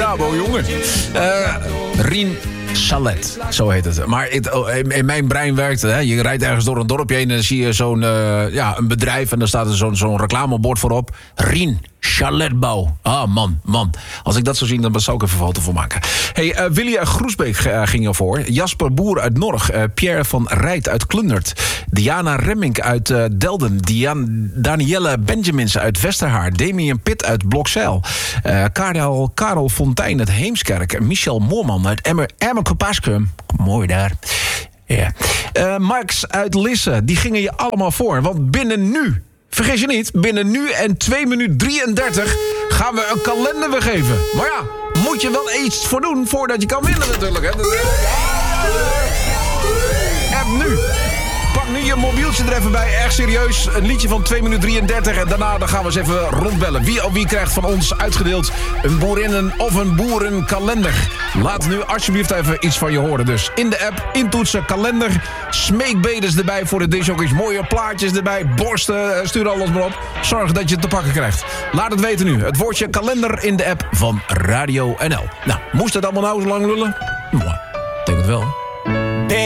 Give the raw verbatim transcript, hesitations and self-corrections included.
Dabo, jongen. Uh, Rien Chalet, zo heet het. Maar het, in mijn brein werkt het. Hè? Je rijdt ergens door een dorpje heen en dan zie je zo'n uh, ja, een bedrijf. En dan staat er zo'n, zo'n reclamebord voorop. Rien Chaletbouw. Ah, man, man. Als ik dat zou zien, dan zou ik even een foto van maken. Hey, uh, Willy uit Groesbeek uh, ging ervoor. Jasper Boer uit Norg. Uh, Pierre van Rijt uit Klundert. Diana Remmink uit uh, Delden. Dian- Danielle Benjamins uit Westerhaar. Damien Pitt uit Blokzeil. Uh, Karel, Karel Fontijn uit Heemskerk. Michel Moorman uit Emmer, Emmer-Kopaskum. Mooi daar. Ja. Uh, Max uit Lisse. Die gingen je allemaal voor. Want binnen nu... Vergeet je niet, binnen nu en twee minuten drieëndertig gaan we een kalender weggeven. Maar ja, moet je wel iets voor doen voordat je kan winnen natuurlijk. Hè? App nu. Pak nu je mobieltje er even bij. Erg serieus. Een liedje van twee minuten drieëndertig. En daarna dan gaan we eens even rondbellen. Wie of wie krijgt van ons uitgedeeld een boerinnen- of een boerenkalender. Laat nu alsjeblieft even iets van je horen. Dus in de app, intoetsen, kalender. Smeekbedes erbij voor de discjockeys. Mooie plaatjes erbij. Borsten, stuur alles maar op. Zorg dat je het te pakken krijgt. Laat het weten nu. Het woordje kalender in de app van Radio N L. Nou, moest het allemaal nou zo lang lullen? Nou, ik denk het wel.